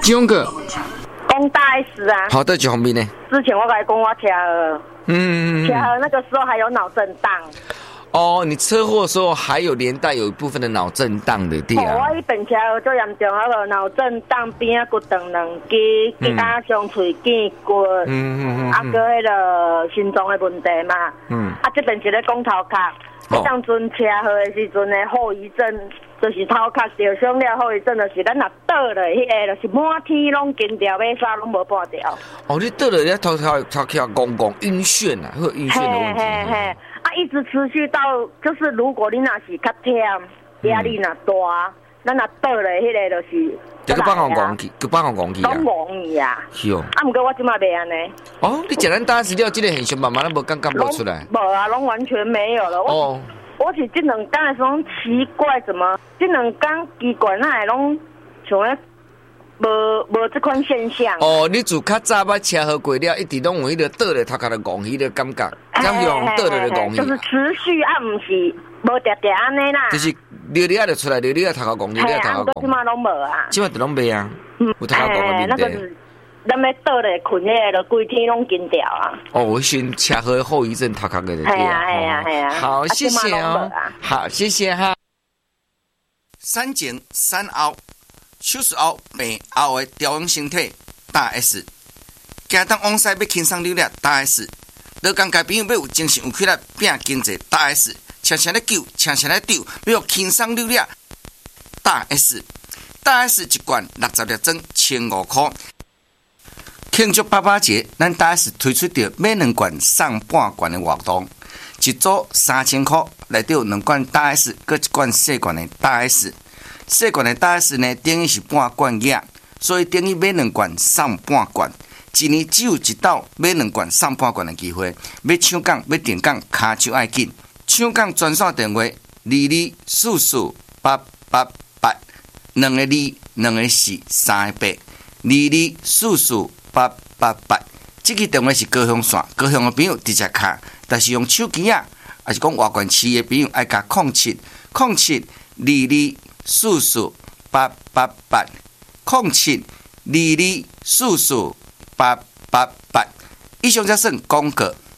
几种个？ 讲大 S 啊。 好的，几方面呢？ 之前我跟你讲，我车祸，车祸那个时候还有脑震荡。 哦，你车祸的时候还有连带有一部分的脑震荡的，对啊。 我一本车祸最严重，那个脑震荡边啊骨断两支，其他上喙见骨，啊，个迄个心脏的问题嘛，啊，这边是咧讲头壳，当阵车祸的时阵的后遗症，就是头壳受伤了，后遗症就是咱若倒落，迄个就是满天拢筋条，尾沙拢无半条。 哦，你倒落，你头讲晕眩啊，会有晕眩的问题。 啊，一直持续到就是如果你若是较忝，压力若大，咱若倒咧，迄个就是。 就去放空讲去，去放空讲去啊。 讲讲去啊。 是哦。 啊，毋过我即马袂安尼。 哦，你食咱大石料这个现象，慢慢都无感觉无出来。 无啊，拢完全没有了。哦。我是这两天的时候奇怪，怎么这两天奇怪，那会拢像咧。无这款现象。哦， 你自较早捌车祸过了，一直拢有迄个倒咧头壳的戆迄个感觉，怎样倒咧的戆去？ 就是持续啊，毋是无定定安尼啦。 就是溜溜就出来，溜溜头壳戆，溜溜头壳戆。 即马拢无啊。 即马都拢袂啊。有头壳戆的问题。 咱要倒咧困迄个，规天拢筋条啊。 哦，先车祸后遗症头壳的对啊。 好，谢谢哦。好，谢谢哈。3前3后。手术后病后的调养身体，大 S。行动往西要轻松溜达，大 S。劳工界朋友要有精神有气力拼经济，大 S。常常咧救，常常咧丢，要轻松溜达，大 S。大 S 一罐60粒装，1500块。庆祝爸爸节，咱大 S 推出着买2罐送半罐的活动，一组3000块，内底有2罐大 S， 搁1罐细罐的大 S。细罐的大 S 呢，等于是半罐液，所以等于买2罐送半罐。一年只有一道买2罐送半罐的机会。要抢讲，要订讲，卡就爱紧。抢讲专线电话22448882个2 2个4 3个822448882。这个电话是高雄线，高雄的朋友直接卡，但是用手机啊，还是讲外县市的朋友爱加07072244880722448888。以上才算广告。